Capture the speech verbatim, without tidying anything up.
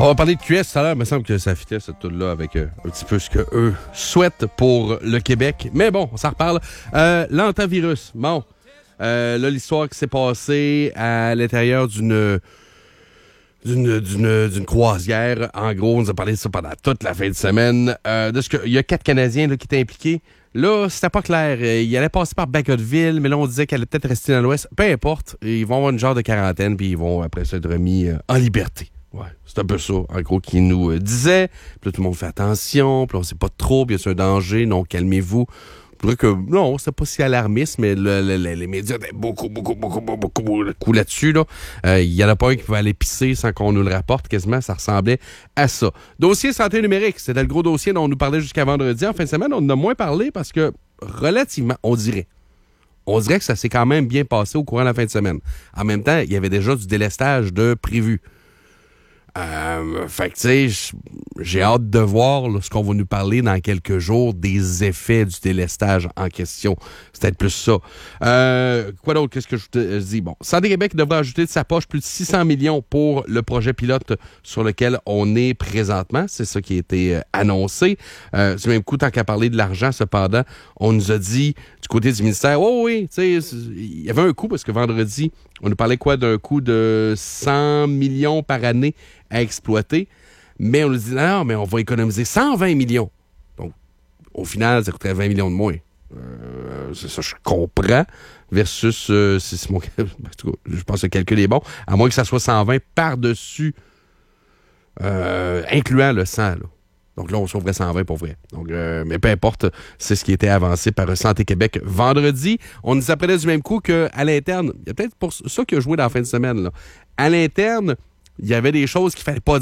On va parler de Q S tout à l'heure. Il me semble que ça fitait cette tune-là avec euh, un petit peu ce qu'eux souhaitent pour le Québec. Mais bon, on s'en reparle. Euh, L'antivirus. Bon, euh, là, l'histoire qui s'est passée à l'intérieur d'une... D'une, d'une, d'une croisière. En gros, on nous a parlé de ça pendant toute la fin de semaine. Euh, de ce que, il y a quatre Canadiens là, qui étaient impliqués. Là, c'était pas clair. Ils allaient passer par Bagotville, mais là, on disait qu'elle allait peut-être rester dans l'Ouest. Peu importe. Ils vont avoir une genre de quarantaine, puis ils vont, après ça, être remis euh, en liberté. Ouais, c'est un peu ça, en gros, qui nous euh, disait. Puis là, tout le monde fait attention. Puis là, on sait pas trop. Puis il y a un danger. Non, calmez-vous. Que, non, c'était pas si alarmiste, mais le, le, le, les médias étaient beaucoup, beaucoup, beaucoup, beaucoup, beaucoup là-dessus. Là. Euh, il y en a pas un qui pouvait aller pisser sans qu'on nous le rapporte. Quasiment, ça ressemblait à ça. Dossier santé numérique, c'était le gros dossier dont on nous parlait jusqu'à vendredi. En fin de semaine, on en a moins parlé parce que, relativement, on dirait, on dirait que ça s'est quand même bien passé au courant de la fin de semaine. En même temps, il y avait déjà du délestage de prévu. Euh, fait que, tu sais, j'ai hâte de voir là, ce qu'on va nous parler dans quelques jours des effets du délestage en question. C'est peut-être plus ça. Euh, quoi d'autre? Qu'est-ce que je te dis? Bon, Santé Québec devrait ajouter de sa poche plus de six cents millions pour le projet pilote sur lequel on est présentement. C'est ça qui a été euh, annoncé. Euh, du même coup, tant qu'à parler de l'argent, cependant, on nous a dit du côté du ministère, oh oui, tu sais, il y avait un coût parce que vendredi, on nous parlait quoi d'un coût de cent millions par année à exploiter, mais on nous dit non, mais on va économiser cent vingt millions. Donc, au final, ça coûterait vingt millions de moins. Euh, c'est ça, je comprends. Versus, euh, c'est, c'est mon, je pense que le calcul est bon, à moins que ça soit cent vingt par-dessus, euh, incluant le cent, là. Donc là, on sauverait cent vingt pour vrai. Donc, euh, mais peu importe, c'est ce qui était avancé par Santé Québec vendredi. On nous apprenait du même coup qu'à l'interne, il y a peut-être pour ça qui a joué dans la fin de semaine, là. À l'interne, il y avait des choses qu'il fallait pas dire.